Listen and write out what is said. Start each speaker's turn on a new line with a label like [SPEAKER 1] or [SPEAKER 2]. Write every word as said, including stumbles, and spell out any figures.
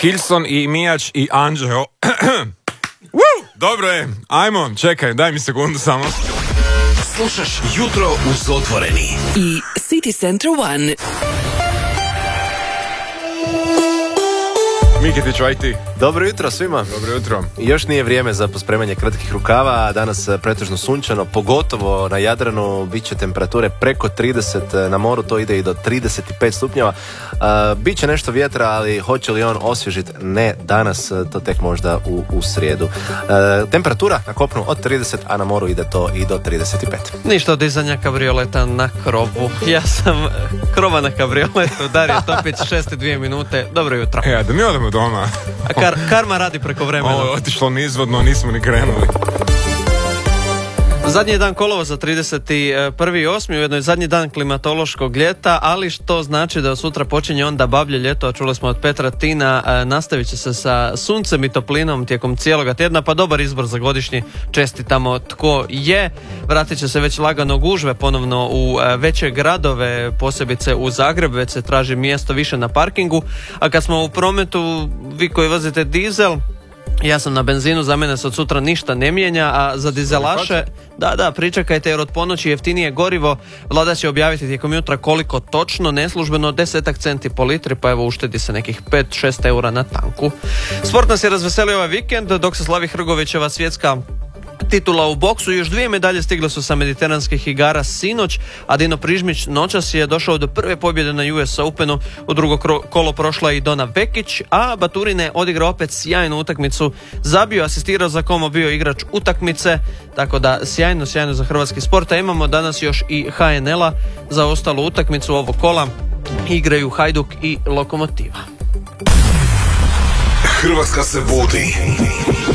[SPEAKER 1] Kilson i Mijač i Anđeo. Dobro je, ajmo, čekaj, daj mi sekundu samo.
[SPEAKER 2] Slušaš Jutro uz Otvoreni
[SPEAKER 3] i City Center One.
[SPEAKER 1] Miketić, aj ti.
[SPEAKER 4] Dobro jutro svima.
[SPEAKER 1] Dobro jutro.
[SPEAKER 4] Još nije vrijeme za pospremanje kratkih rukava, danas pretežno sunčano, pogotovo na Jadranu bit će temperature preko trideset, na moru to ide i do trideset pet stupnjeva. Uh, Biće nešto vjetra, ali hoće li on osvježiti? Ne danas, to tek možda u, u srijedu. Uh, temperatura na kopnu od trideset, a na moru ide to i do trideset pet.
[SPEAKER 5] Ništa od dizanja kabrioleta na krovu. Ja sam krova na kabrioletu, Dario Topić, šest i dvije minute. Dobro jutro.
[SPEAKER 1] Ja, da mi odemo doma.
[SPEAKER 5] A kar, karma radi preko vremena.
[SPEAKER 1] Ovo je otišlo nizvodno, nismo ni krenuli.
[SPEAKER 5] Zadnji je dan kolovoza, trideset prvi osmi ujedno je zadnji dan klimatološkog ljeta, ali što znači da sutra počinje onda bavlje ljeto, a čuli smo od Petra Tina, nastavit će se sa suncem i toplinom tijekom cijeloga tjedna, pa dobar izbor za godišnji, čestitamo tko je. Vratit će se već lagano gužve ponovno u veće gradove, posebice u Zagreb, već se traži mjesto više na parkingu, a kad smo u prometu, vi koji vozite dizel, ja sam na benzinu, za mene se od sutra ništa ne mijenja, a za dizelaše, da, da, pričekajte jer od ponoći jeftinije gorivo, vlada će objaviti tijekom jutra koliko točno, neslužbeno desetak centi po litri, pa evo uštedi se nekih pet do šest eura na tanku. Sport nas je razveselio ovaj vikend, dok se slavi Hrgovićeva svjetska titula u boksu, još dvije medalje stigle su sa mediteranskih igara sinoć, a Dino Prižmić noćas je došao do prve pobjede na U S Openu, u drugo kolo prošla i Dona Vekić, a Baturin je odigrao opet sjajnu utakmicu, zabio, asistirao za Komo, bio igrač utakmice, tako da sjajno, sjajno za hrvatski sport, a imamo danas još i H N L-a za ostalu utakmicu ovog kola, igraju Hajduk i Lokomotiva.
[SPEAKER 2] Hrvatska se budi.